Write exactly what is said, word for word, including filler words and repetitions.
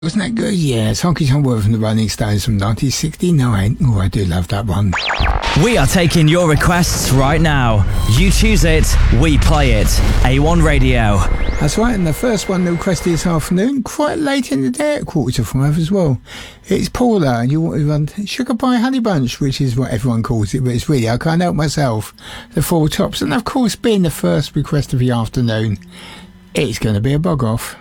Wasn't that good? Yeah, it's Honky Tonk Wood from the Rolling Stones from nineteen sixty-nine. Oh, I do love that one. We are taking your requests right now. You choose it, we play it. A one Radio. That's right, and the first one that requested this afternoon, quite late in the day at quarter to five as well. It's Paula, and you want to run Sugar Pie Honey Bunch, which is what everyone calls it, but it's really, I can't help myself, the Four Tops. And of course, being the first request of the afternoon, it's going to be a bog off.